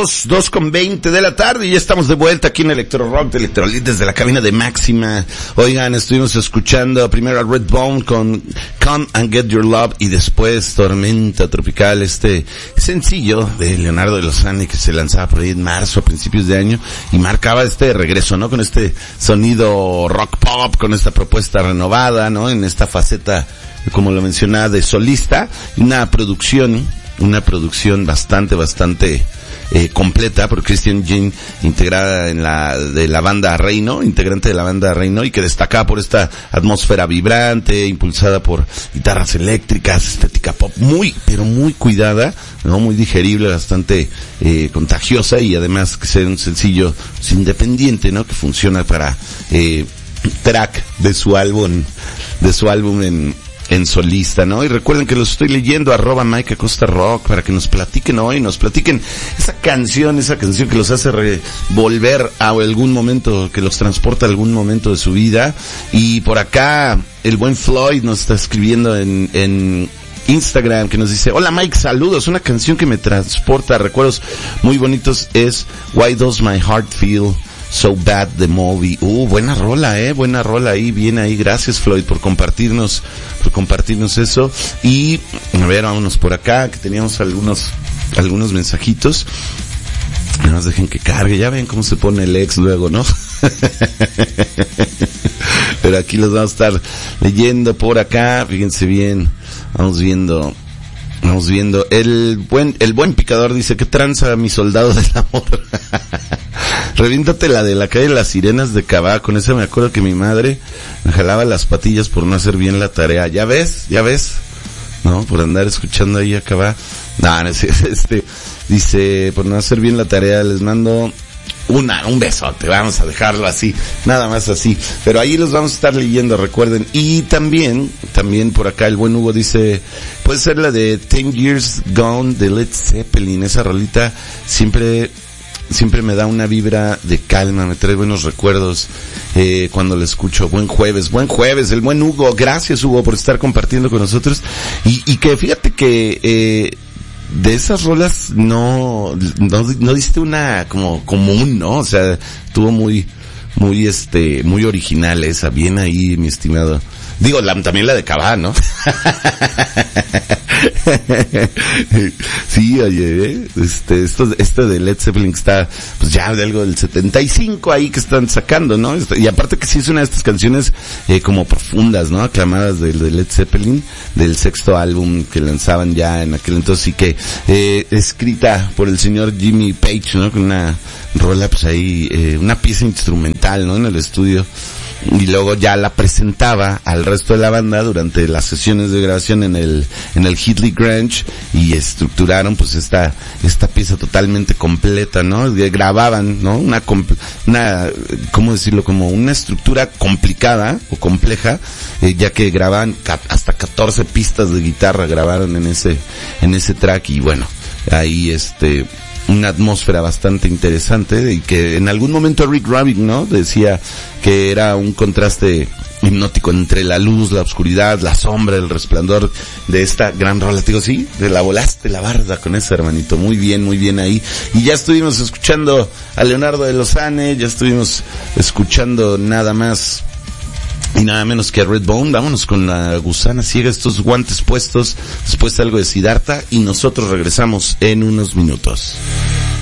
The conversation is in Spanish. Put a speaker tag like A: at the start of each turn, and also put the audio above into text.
A: 2:20 de la tarde y ya estamos de vuelta aquí en Electro Rock de Electrolit desde la cabina de Máxima. Oigan, estuvimos escuchando primero a Redbone con Come and Get Your Love y después Tormenta Tropical, este sencillo de Leonardo de Lozane que se lanzaba por ahí en marzo, a principios de año, y marcaba este regreso, ¿no? Con este sonido rock pop, con esta propuesta renovada, ¿no? En esta faceta, como lo mencionaba, de solista, una producción bastante completa por Christian Jean, integrada de la banda Reino, integrante de la banda Reino, y que destacaba por esta atmósfera vibrante, impulsada por guitarras eléctricas, estética pop pero muy cuidada, ¿no? Muy digerible, bastante contagiosa, y además que sea un sencillo independiente, ¿no? Que funciona para track de su álbum en solista, ¿no? Y recuerden que los estoy leyendo, @MikeAcosta_Rock, para que nos platiquen esa canción que los hace volver a algún momento, que los transporta a algún momento de su vida. Y por acá, el buen Floyd nos está escribiendo en Instagram, que nos dice: hola Mike, saludos, una canción que me transporta a recuerdos muy bonitos es Why Does My Heart Feel So Bad the Movie. Buena rola ahí, bien ahí. Gracias Floyd por compartirnos eso. Y a ver, vámonos por acá, que teníamos algunos mensajitos. No nos dejen que cargue, ya ven cómo se pone el ex luego, ¿no? Pero aquí los vamos a estar leyendo por acá, fíjense bien. Vamos viendo. El buen picador dice: ¿qué tranza mi soldado del amor? Reviéntate la de la calle de las Sirenas de Cabá. Con esa me acuerdo que mi madre me jalaba las patillas por no hacer bien la tarea. ¿Ya ves? ¿No? Por andar escuchando ahí a Cabá. No, dice, por no hacer bien la tarea, les mando un besote, vamos a dejarlo así, nada más así, pero ahí los vamos a estar leyendo, recuerden. Y también por acá el buen Hugo dice: puede ser la de 10 Years Gone de Led Zeppelin. Esa rolita siempre me da una vibra de calma, me trae buenos recuerdos cuando la escucho. Buen jueves, el buen Hugo. Gracias Hugo por estar compartiendo con nosotros. Y que fíjate que de esas rolas no diste una como común, ¿no? O sea, estuvo muy original esa, bien ahí, mi estimado. Digo, también la de Cabá, ¿no? Sí, oye, esto de Led Zeppelin está, pues ya de algo del 75 ahí que están sacando, ¿no? Y aparte que sí es una de estas canciones como profundas, ¿no? Aclamadas de Led Zeppelin, del sexto álbum que lanzaban ya en aquel entonces, y que escrita por el señor Jimmy Page, ¿no? Con una rola, pues ahí, una pieza instrumental, ¿no? En el estudio. Y luego ya la presentaba al resto de la banda durante las sesiones de grabación en el Heatley Grange, y estructuraron pues esta pieza totalmente completa, ¿no? Grababan, ¿no? Una ¿cómo decirlo? Como una estructura complicada o compleja, ya que grababan hasta 14 pistas de guitarra grabaron en ese track. Y bueno, ahí una atmósfera bastante interesante, y que en algún momento Rick Rubin, ¿no? Decía que era un contraste hipnótico entre la luz, la oscuridad, la sombra, el resplandor de esta gran rola. Te digo, sí, te la volaste la barda con ese, hermanito. Muy bien ahí. Y ya estuvimos escuchando a Leonardo de Lozane, ya estuvimos escuchando nada más y nada menos que a Redbone. Vámonos con la gusana ciega, estos guantes puestos, después algo de Siddhartha, y nosotros regresamos en unos minutos.